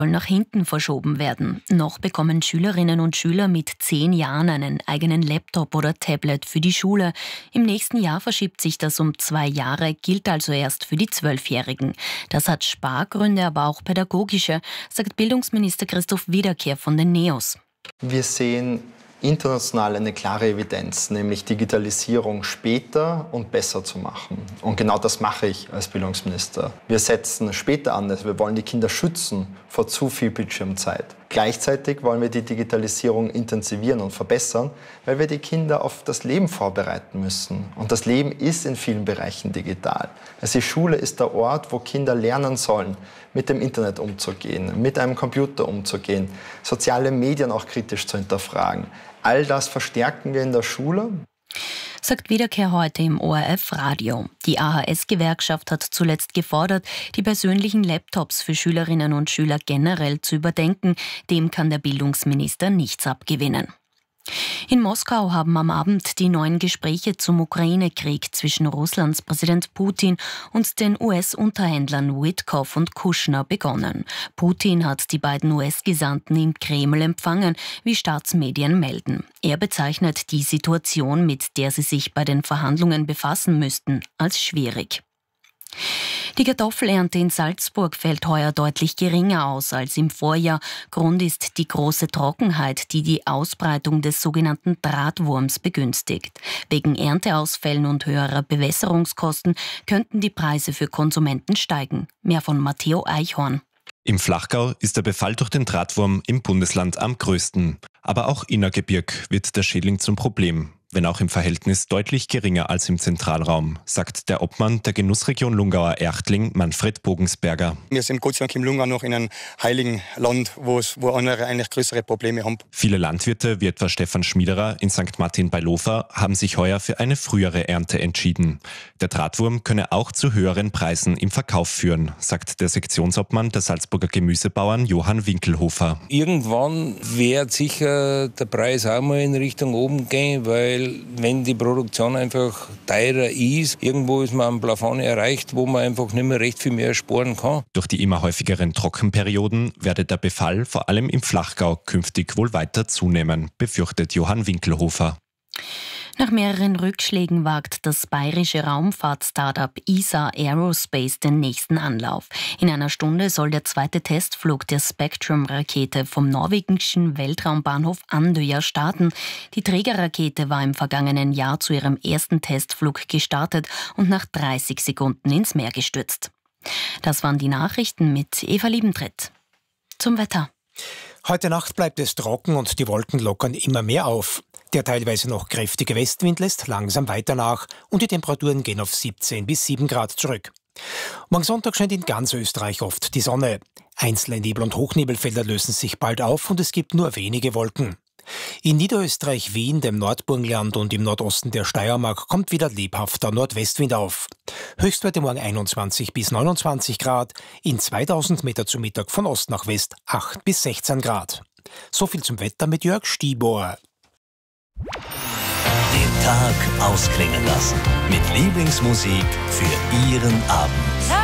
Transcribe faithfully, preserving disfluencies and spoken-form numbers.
nach hinten verschoben werden. Noch bekommen Schülerinnen und Schüler mit zehn Jahren einen eigenen Laptop oder Tablet für die Schule. Im nächsten Jahr verschiebt sich das um zwei Jahre, gilt also erst für die Zwölfjährigen. Das hat Spargründe, aber auch pädagogische, sagt Bildungsminister Christoph Wiederkehr von den NEOS. Wir sehen international eine klare Evidenz, nämlich Digitalisierung später und besser zu machen. Und genau das mache ich als Bildungsminister. Wir setzen später an, also wir wollen die Kinder schützen vor zu viel Bildschirmzeit. Gleichzeitig wollen wir die Digitalisierung intensivieren und verbessern, weil wir die Kinder auf das Leben vorbereiten müssen. Und das Leben ist in vielen Bereichen digital. Also die Schule ist der Ort, wo Kinder lernen sollen, mit dem Internet umzugehen, mit einem Computer umzugehen, soziale Medien auch kritisch zu hinterfragen. All das verstärken wir in der Schule. Sagt Wiederkehr heute im O R F-Radio. Die A H S-Gewerkschaft hat zuletzt gefordert, die persönlichen Laptops für Schülerinnen und Schüler generell zu überdenken. Dem kann der Bildungsminister nichts abgewinnen. In Moskau haben am Abend die neuen Gespräche zum Ukraine-Krieg zwischen Russlands Präsident Putin und den U S-Unterhändlern Witkoff und Kushner begonnen. Putin hat die beiden U S-Gesandten im Kreml empfangen, wie Staatsmedien melden. Er bezeichnet die Situation, mit der sie sich bei den Verhandlungen befassen müssten, als schwierig. Die Kartoffelernte in Salzburg fällt heuer deutlich geringer aus als im Vorjahr. Grund ist die große Trockenheit, die die Ausbreitung des sogenannten Drahtwurms begünstigt. Wegen Ernteausfällen und höherer Bewässerungskosten könnten die Preise für Konsumenten steigen. Mehr von Matteo Eichhorn. Im Flachgau ist der Befall durch den Drahtwurm im Bundesland am größten. Aber auch Innergebirg wird der Schädling zum Problem, wenn auch im Verhältnis deutlich geringer als im Zentralraum, sagt der Obmann der Genussregion Lungauer Erchtling, Manfred Bogensberger. Wir sind Gott sei Dank im Lungau noch in einem heiligen Land, wo es, wo andere eigentlich größere Probleme haben. Viele Landwirte, wie etwa Stefan Schmiederer in Sankt Martin bei Lofer, haben sich heuer für eine frühere Ernte entschieden. Der Drahtwurm könne auch zu höheren Preisen im Verkauf führen, sagt der Sektionsobmann der Salzburger Gemüsebauern Johann Winkelhofer. Irgendwann wird sicher der Preis auch mal in Richtung oben gehen, weil wenn die Produktion einfach teurer ist, irgendwo ist man am Plafond erreicht, wo man einfach nicht mehr recht viel mehr sparen kann. Durch die immer häufigeren Trockenperioden werde der Befall vor allem im Flachgau künftig wohl weiter zunehmen, befürchtet Johann Winkelhofer. Nach mehreren Rückschlägen wagt das bayerische Raumfahrt-Startup E S A Aerospace den nächsten Anlauf. In einer Stunde soll der zweite Testflug der Spectrum-Rakete vom norwegischen Weltraumbahnhof Andøya starten. Die Trägerrakete war im vergangenen Jahr zu ihrem ersten Testflug gestartet und nach dreißig Sekunden ins Meer gestürzt. Das waren die Nachrichten mit Eva Liebentritt. Zum Wetter. Heute Nacht bleibt es trocken und die Wolken lockern immer mehr auf. Der teilweise noch kräftige Westwind lässt langsam weiter nach und die Temperaturen gehen auf siebzehn bis sieben Grad zurück. Morgen Sonntag scheint in ganz Österreich oft die Sonne. Einzelne Nebel- und Hochnebelfelder lösen sich bald auf und es gibt nur wenige Wolken. In Niederösterreich, Wien, dem Nordburgenland und im Nordosten der Steiermark kommt wieder lebhafter Nordwestwind auf. Höchstwerte morgen einundzwanzig bis neunundzwanzig Grad, in zweitausend Meter zu Mittag von Ost nach West acht bis sechzehn Grad. So viel zum Wetter mit Jörg Stiebohr. Den Tag ausklingen lassen mit Lieblingsmusik für Ihren Abend.